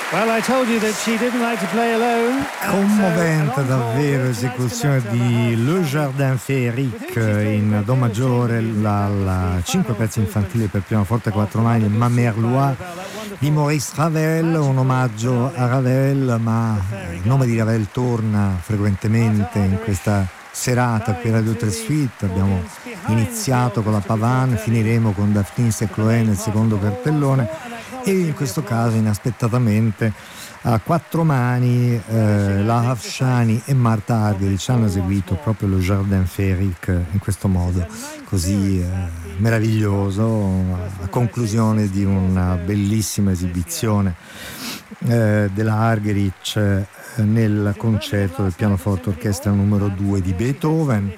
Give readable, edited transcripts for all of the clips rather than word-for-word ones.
Well, I told you that she didn't like to play alone. Commovente davvero esecuzione di Le Jardin Féerique in do maggiore, al 5 pezzi infantili per pianoforte 4 mani, Ma Mère Loire di Maurice Ravel, un omaggio a Ravel, ma il nome di Ravel torna frequentemente in questa serata qui a Radio 3 Suite. Abbiamo iniziato con la Pavane, finiremo con Dafnis e Chloé nel secondo cartellone, e in questo caso inaspettatamente a 4 mani la Afshani e Martha Argerich hanno eseguito proprio lo Jardin Féerique in questo modo così meraviglioso, a conclusione di una bellissima esibizione della Argerich nel concerto del pianoforte orchestra numero 2 di Beethoven.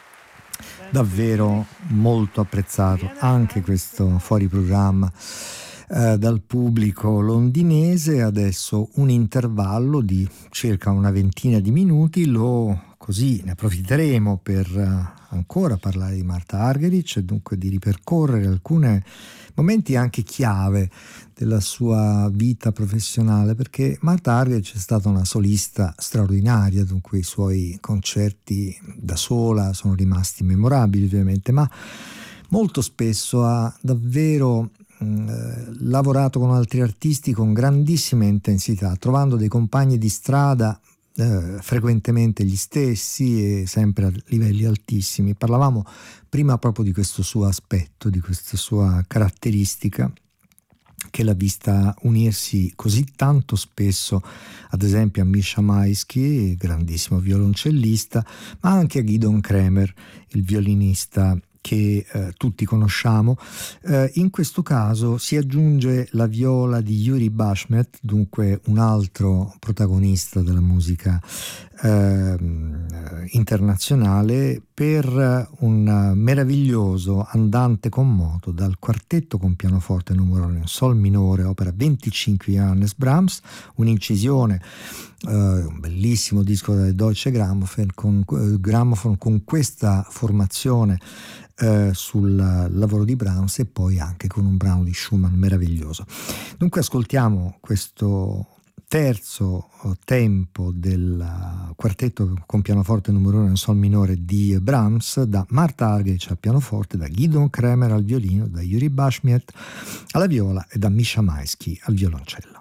Davvero molto apprezzato anche questo fuori programma dal pubblico londinese. Adesso un intervallo di circa una ventina di minuti, così ne approfitteremo per ancora parlare di Martha Argerich e dunque di ripercorrere alcuni momenti anche chiave della sua vita professionale, perché Martha Argerich è stata una solista straordinaria, dunque i suoi concerti da sola sono rimasti memorabili ovviamente, ma molto spesso ha davvero lavorato con altri artisti con grandissima intensità, trovando dei compagni di strada frequentemente gli stessi e sempre a livelli altissimi. Parlavamo prima proprio di questo suo aspetto, di questa sua caratteristica che l'ha vista unirsi così tanto spesso ad esempio a Misha Maisky, grandissimo violoncellista, ma anche a Gidon Kremer, il violinista che tutti conosciamo. In questo caso si aggiunge la viola di Yuri Bashmet, dunque un altro protagonista della musica internazionale, per un meraviglioso andante con moto dal quartetto con pianoforte numero 1 in sol minore, opera 25 di Johannes Brahms, un'incisione, un bellissimo disco del Deutsche Grammophon con questa formazione sul lavoro di Brahms e poi anche con un brano di Schumann meraviglioso. Dunque ascoltiamo questo terzo tempo del quartetto con pianoforte numero 1 in sol minore di Brahms, da Martha Argerich al pianoforte, da Gidon Kremer al violino, da Yuri Bashmet alla viola e da Misha Maisky al violoncello.